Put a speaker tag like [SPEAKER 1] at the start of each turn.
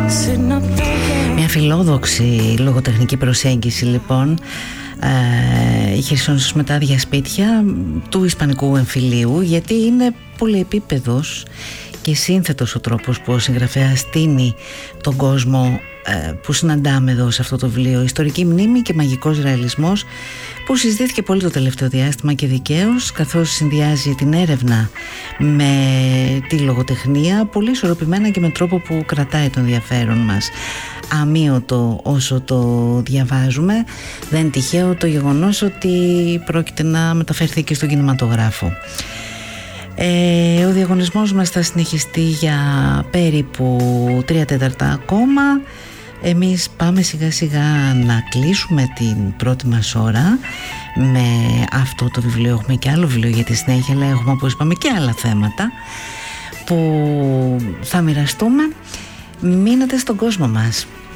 [SPEAKER 1] Μια φιλόδοξη λογοτεχνική προσέγγιση λοιπόν η Χερσόνησος με τα άδεια σπίτια του ισπανικού εμφυλίου, γιατί είναι πολυεπίπεδος και σύνθετος ο τρόπος που ο συγγραφέας στείνει τον κόσμο που συναντάμε εδώ σε αυτό το βιβλίο. Ιστορική μνήμη και μαγικός ρεαλισμός, που συζητήθηκε πολύ το τελευταίο διάστημα και δικαίως, καθώς συνδυάζει την έρευνα με τη λογοτεχνία πολύ ισορροπημένα και με τρόπο που κρατάει το ενδιαφέρον μας αμείωτο όσο το διαβάζουμε. Δεν είναι τυχαίο το γεγονός ότι πρόκειται να μεταφερθεί και στον κινηματογράφο. Ο διαγωνισμός μας θα συνεχιστεί για περίπου 3/4 ακόμα. Εμείς πάμε σιγά σιγά να κλείσουμε την πρώτη μας ώρα με αυτό το βιβλίο. Έχουμε και άλλο βιβλίο για τη συνέχεια, αλλά έχουμε, όπως είπαμε, και άλλα θέματα που θα μοιραστούμε. Μείνετε στον κόσμο μας.